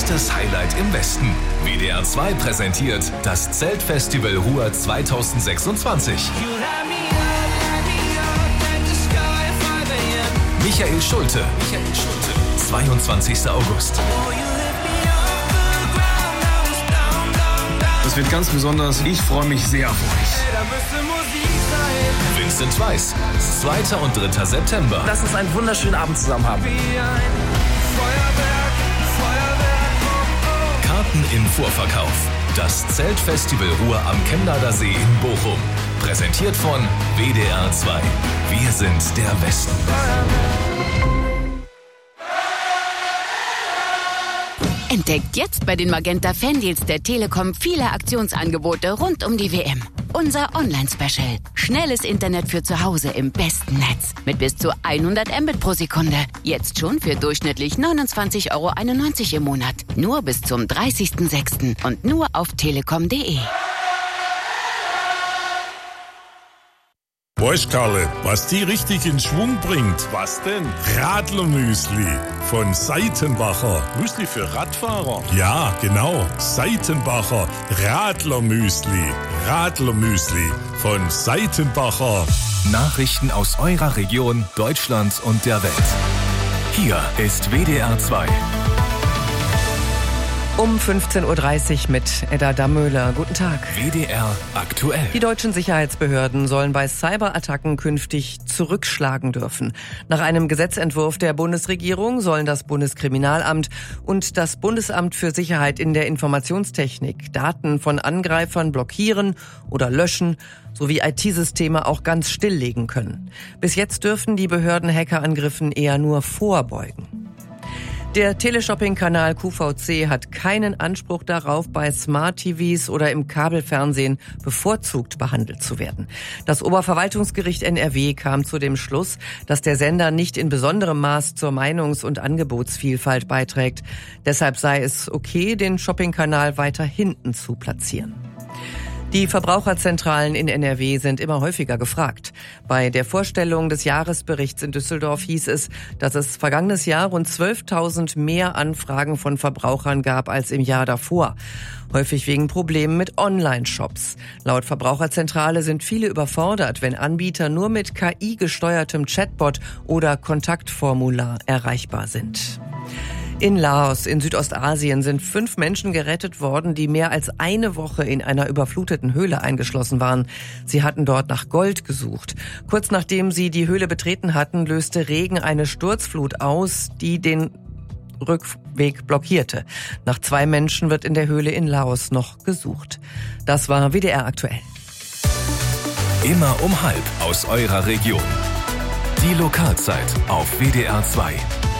echtes Highlight im Westen. WDR 2 präsentiert das Zeltfestival Ruhr 2026. Michael Schulte. 22. August. Das wird ganz besonders. Ich freue mich sehr auf euch. Vincent Weiss. 2. und 3. September. Lass uns einen wunderschönen Abend zusammen haben. Karten im Vorverkauf. Das Zeltfestival Ruhr am Chemnader See in Bochum. Präsentiert von WDR 2. Wir sind der Westen. Entdeckt jetzt bei den Magenta Fandeals der Telekom viele Aktionsangebote rund um die WM. Unser Online-Special. Schnelles Internet für zu Hause im besten Netz. Mit bis zu 100 Mbit pro Sekunde. Jetzt schon für durchschnittlich 29,91 € im Monat. Nur bis zum 30.06. und nur auf telekom.de. Weißt Karle, was die richtig in Schwung bringt? Was denn? Radlermüsli von Seitenbacher. Müsli für Radfahrer? Ja, genau. Seitenbacher Radlermüsli. Radlermüsli von Seitenbacher. Nachrichten aus eurer Region, Deutschland und der Welt. Hier ist WDR 2. Um 15.30 Uhr mit Edda Dammöhler. Guten Tag. WDR aktuell. Die deutschen Sicherheitsbehörden sollen bei Cyberattacken künftig zurückschlagen dürfen. Nach einem Gesetzentwurf der Bundesregierung sollen das Bundeskriminalamt und das Bundesamt für Sicherheit in der Informationstechnik Daten von Angreifern blockieren oder löschen sowie IT-Systeme auch ganz stilllegen können. Bis jetzt dürfen die Behörden Hackerangriffen eher nur vorbeugen. Der Teleshopping-Kanal QVC hat keinen Anspruch darauf, bei Smart-TVs oder im Kabelfernsehen bevorzugt behandelt zu werden. Das Oberverwaltungsgericht NRW kam zu dem Schluss, dass der Sender nicht in besonderem Maß zur Meinungs- und Angebotsvielfalt beiträgt. Deshalb sei es okay, den Shopping-Kanal weiter hinten zu platzieren. Die Verbraucherzentralen in NRW sind immer häufiger gefragt. Bei der Vorstellung des Jahresberichts in Düsseldorf hieß es, dass es vergangenes Jahr rund 12.000 mehr Anfragen von Verbrauchern gab als im Jahr davor. Häufig wegen Problemen mit Online-Shops. Laut Verbraucherzentrale sind viele überfordert, wenn Anbieter nur mit KI-gesteuertem Chatbot oder Kontaktformular erreichbar sind. In Laos in Südostasien sind 5 Menschen gerettet worden, die mehr als eine Woche in einer überfluteten Höhle eingeschlossen waren. Sie hatten dort nach Gold gesucht. Kurz nachdem sie die Höhle betreten hatten, löste Regen eine Sturzflut aus, die den Rückweg blockierte. Nach 2 Menschen wird in der Höhle in Laos noch gesucht. Das war WDR aktuell. Immer um 12:30 aus eurer Region. Die Lokalzeit auf WDR 2.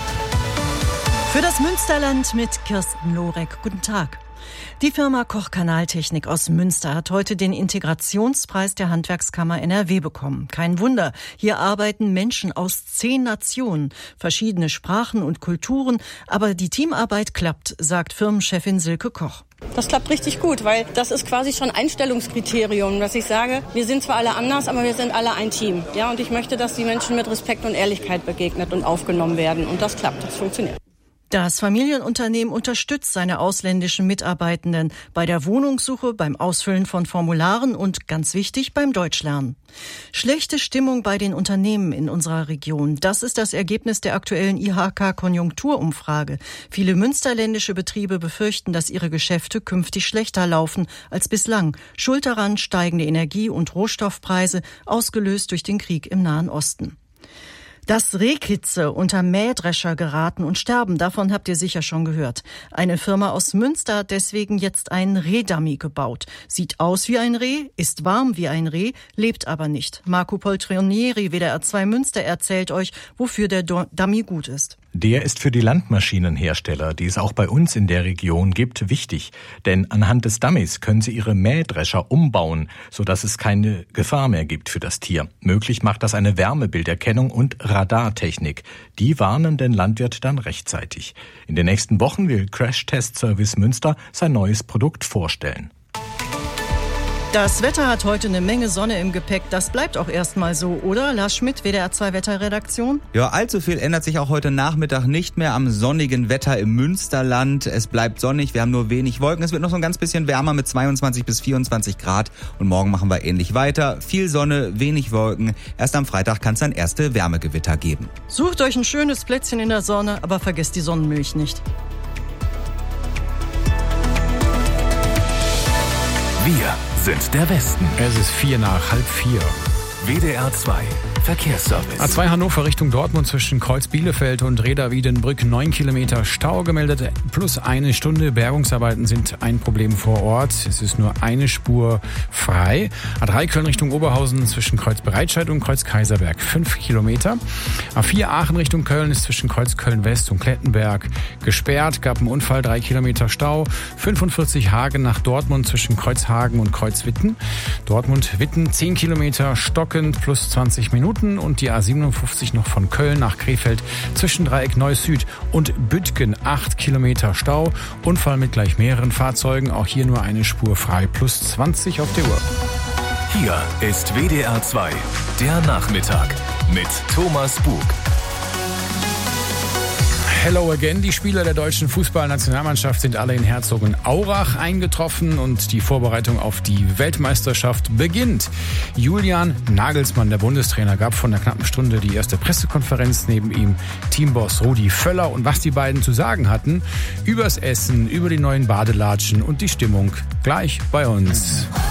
Für das Münsterland mit Kirsten Lorek. Guten Tag. Die Firma Koch Kanaltechnik aus Münster hat heute den Integrationspreis der Handwerkskammer NRW bekommen. Kein Wunder, hier arbeiten Menschen aus 10 Nationen, verschiedene Sprachen und Kulturen, aber die Teamarbeit klappt, sagt Firmenchefin Silke Koch. Das klappt richtig gut, weil das ist quasi schon Einstellungskriterium, dass ich sage, wir sind zwar alle anders, aber wir sind alle ein Team. Ja, und ich möchte, dass die Menschen mit Respekt und Ehrlichkeit begegnet und aufgenommen werden. Und das klappt, das funktioniert. Das Familienunternehmen unterstützt seine ausländischen Mitarbeitenden bei der Wohnungssuche, beim Ausfüllen von Formularen und, ganz wichtig, beim Deutschlernen. Schlechte Stimmung bei den Unternehmen in unserer Region. Das ist das Ergebnis der aktuellen IHK-Konjunkturumfrage. Viele münsterländische Betriebe befürchten, dass ihre Geschäfte künftig schlechter laufen als bislang. Schuld daran steigende Energie- und Rohstoffpreise, ausgelöst durch den Krieg im Nahen Osten. Dass Rehkitze unter Mähdrescher geraten und sterben, davon habt ihr sicher schon gehört. Eine Firma aus Münster hat deswegen jetzt einen Rehdummy gebaut. Sieht aus wie ein Reh, ist warm wie ein Reh, lebt aber nicht. Marco Poltronieri, WDR 2 Münster, erzählt euch, wofür der Dummy gut ist. Der ist für die Landmaschinenhersteller, die es auch bei uns in der Region gibt, wichtig. Denn anhand des Dummies können sie ihre Mähdrescher umbauen, sodass es keine Gefahr mehr gibt für das Tier. Möglich macht das eine Wärmebilderkennung und Radartechnik. Die warnen den Landwirt dann rechtzeitig. In den nächsten Wochen will Crash Test Service Münster sein neues Produkt vorstellen. Das Wetter hat heute eine Menge Sonne im Gepäck. Das bleibt auch erstmal so, oder? Lars Schmidt, WDR 2 Wetterredaktion. Ja, allzu viel ändert sich auch heute Nachmittag nicht mehr am sonnigen Wetter im Münsterland. Es bleibt sonnig, wir haben nur wenig Wolken. Es wird noch so ein ganz bisschen wärmer mit 22 bis 24 Grad. Und morgen machen wir ähnlich weiter. Viel Sonne, wenig Wolken. Erst am Freitag kann es dann erste Wärmegewitter geben. Sucht euch ein schönes Plätzchen in der Sonne, aber vergesst die Sonnenmilch nicht. Wir sind der Westen. Es ist 3:45. WDR 2 Verkehrsservice. A2 Hannover Richtung Dortmund zwischen Kreuz-Bielefeld und Reda-Wiedenbrück 9 Kilometer Stau gemeldet, plus 1 Stunde. Bergungsarbeiten sind ein Problem vor Ort. Es ist nur eine Spur frei. A3 Köln Richtung Oberhausen zwischen Kreuz Breitscheid und Kreuz Kaiserberg 5 Kilometer. A4 Aachen Richtung Köln ist zwischen Kreuz Köln-West und Klettenberg gesperrt. Gab einen Unfall, 3 Kilometer Stau. 45 Hagen nach Dortmund zwischen Kreuz Hagen und Kreuz Witten. Dortmund-Witten 10 Kilometer stockend plus 20 Minuten. Und die A57 noch von Köln nach Krefeld zwischen Dreieck Neuss-Süd und Büttgen 8 Kilometer Stau. Unfall mit gleich mehreren Fahrzeugen, auch hier nur eine Spur frei, plus 20 auf der Uhr. Hier ist WDR 2, der Nachmittag mit Thomas Bug. Hello again. Die Spieler der deutschen Fußballnationalmannschaft sind alle in Herzogenaurach eingetroffen und die Vorbereitung auf die Weltmeisterschaft beginnt. Julian Nagelsmann, der Bundestrainer, gab vor einer knappen Stunde die erste Pressekonferenz. Neben ihm Teamboss Rudi Völler. Und was die beiden zu sagen hatten, übers Essen, über die neuen Badelatschen und die Stimmung, gleich bei uns.